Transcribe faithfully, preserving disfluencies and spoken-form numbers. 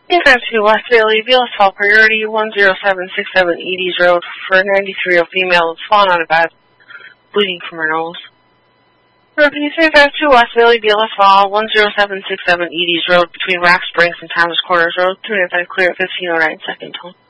Three five two West Bailey, V L S Hall Priority, one zero seven six seven Edie's Road for ninety-three year old female that's fallen out of bed, bleeding from her nose. Repeat, three five two West Bailey, V L S Hall, one zero seven six seven Edie's Road between Rock Springs and Thomas Corners Road, three nine five clear at fifteen oh nine second tone.